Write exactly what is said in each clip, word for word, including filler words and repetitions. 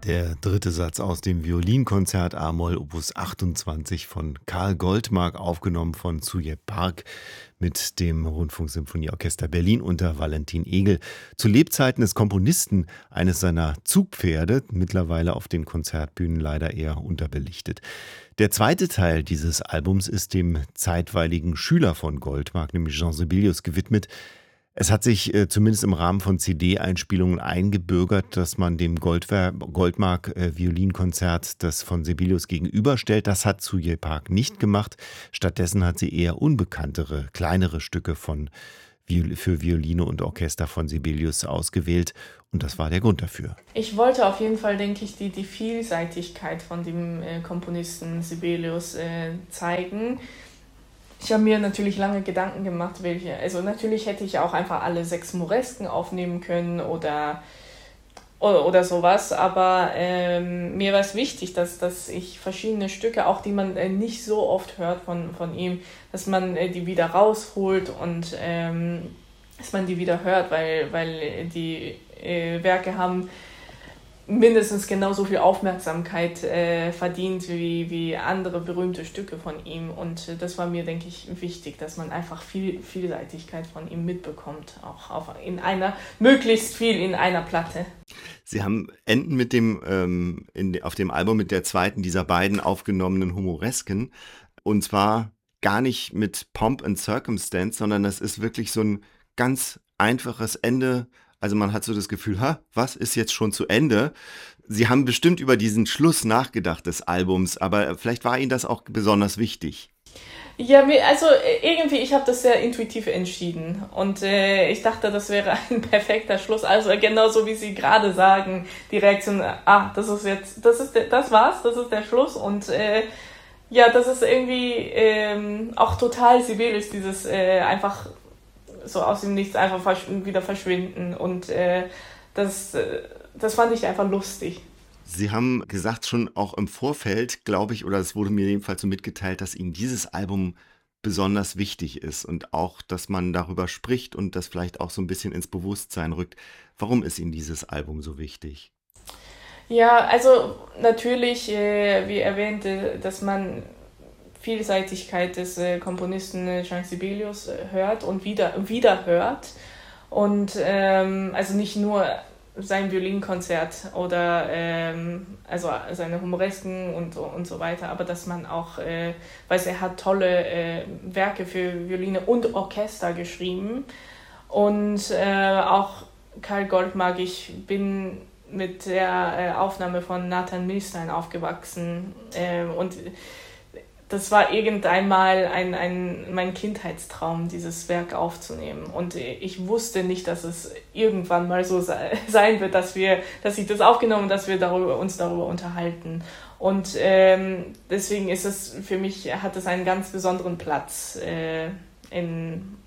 Der dritte Satz aus dem Violinkonzert A-Moll Opus achtundzwanzig von Karl Goldmark, aufgenommen von Zuje Park mit dem Rundfunksymphonieorchester Berlin unter Valentin Egel. Zu Lebzeiten des Komponisten eines seiner Zugpferde, mittlerweile auf den Konzertbühnen leider eher unterbelichtet. Der zweite Teil dieses Albums ist dem zeitweiligen Schüler von Goldmark, nämlich Jean Sibelius, gewidmet. Es hat sich äh, zumindest im Rahmen von C D-Einspielungen eingebürgert, dass man dem Goldwer- Goldmark-Violinkonzert äh, das von Sibelius gegenüberstellt. Das hat Zuje Park nicht gemacht. Stattdessen hat sie eher unbekanntere, kleinere Stücke von Viol- für Violine und Orchester von Sibelius ausgewählt. Und das war der Grund dafür. Ich wollte auf jeden Fall, denke ich, die, die Vielseitigkeit von dem äh, Komponisten Sibelius äh, zeigen. Ich habe mir natürlich lange Gedanken gemacht, welche. Also natürlich hätte ich auch einfach alle sechs Moresken aufnehmen können oder, oder, oder sowas, aber ähm, mir war es wichtig, dass, dass ich verschiedene Stücke, auch die man äh, nicht so oft hört von, von ihm, dass man äh, die wieder rausholt und ähm, dass man die wieder hört, weil, weil die äh, Werke haben mindestens genauso viel Aufmerksamkeit äh, verdient wie, wie andere berühmte Stücke von ihm. Und äh, das war mir, denke ich, wichtig, dass man einfach viel Vielseitigkeit von ihm mitbekommt, auch auf, in einer, möglichst viel in einer Platte. Sie haben enden mit dem, ähm, in, auf dem Album mit der zweiten dieser beiden aufgenommenen Humoresken. Und zwar gar nicht mit Pomp and Circumstance, sondern das ist wirklich so ein ganz einfaches Ende. Also man hat so das Gefühl, ha, was ist jetzt schon zu Ende? Sie haben bestimmt über diesen Schluss nachgedacht des Albums, aber vielleicht war Ihnen das auch besonders wichtig. Ja, also irgendwie, ich habe das sehr intuitiv entschieden und äh, ich dachte, das wäre ein perfekter Schluss. Also genauso wie Sie gerade sagen, die Reaktion, ah, das ist jetzt, das ist, der, das war's, das ist der Schluss und äh, ja, das ist irgendwie ähm, auch total Sibelius, dieses äh, einfach so aus dem Nichts einfach versch- wieder verschwinden und äh, das, äh, das fand ich einfach lustig. Sie haben gesagt, schon auch im Vorfeld, glaube ich, oder es wurde mir jedenfalls so mitgeteilt, dass Ihnen dieses Album besonders wichtig ist und auch, dass man darüber spricht und das vielleicht auch so ein bisschen ins Bewusstsein rückt. Warum ist Ihnen dieses Album so wichtig? Ja, also natürlich, äh, wie erwähnt, äh, dass man Vielseitigkeit des äh, Komponisten äh, Jean Sibelius äh, hört und wieder, wieder hört. Und ähm, also nicht nur sein Violinkonzert oder ähm, also seine Humoresken und, und so weiter, aber dass man auch, äh, weiß er hat tolle äh, Werke für Violine und Orchester geschrieben. Und äh, auch Karl Goldmark, ich bin mit der äh, Aufnahme von Nathan Milstein aufgewachsen äh, und das war irgendwann mal ein, ein, mein Kindheitstraum, dieses Werk aufzunehmen. Und ich wusste nicht, dass es irgendwann mal so sein wird, dass wir, dass ich das aufgenommen und dass wir darüber, uns darüber unterhalten. Und ähm, deswegen ist es für mich, hat es einen ganz besonderen Platz äh, in,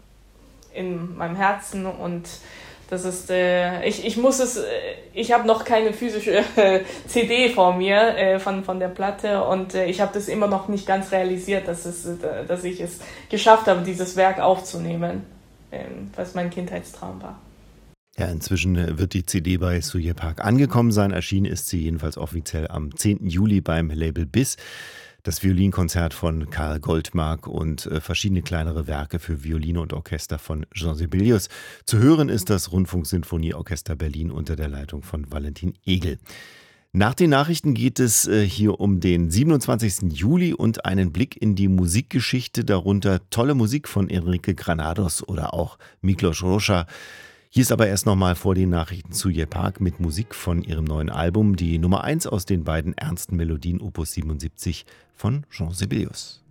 in meinem Herzen und das ist, äh, ich, ich muss es, äh, ich habe noch keine physische äh, C D vor mir äh, von, von der Platte und äh, ich habe das immer noch nicht ganz realisiert, dass, es, äh, dass ich es geschafft habe, dieses Werk aufzunehmen, äh, was mein Kindheitstraum war. Ja, inzwischen wird die C D bei Zuje Park angekommen sein. Erschienen ist sie jedenfalls offiziell am zehnten Juli beim Label B I S. Das Violinkonzert von Karl Goldmark und äh, verschiedene kleinere Werke für Violine und Orchester von Jean Sibelius. Zu hören ist das Rundfunksinfonieorchester Berlin unter der Leitung von Valentin Egel. Nach den Nachrichten geht es äh, hier um den siebenundzwanzigsten Juli und einen Blick in die Musikgeschichte, darunter tolle Musik von Enrique Granados oder auch Miklos Rozsa. Hier ist aber erst nochmal vor den Nachrichten Zuje Park mit Musik von ihrem neuen Album, die Nummer eins aus den beiden ernsten Melodien Opus siebenundsiebzig von Jean Sibelius.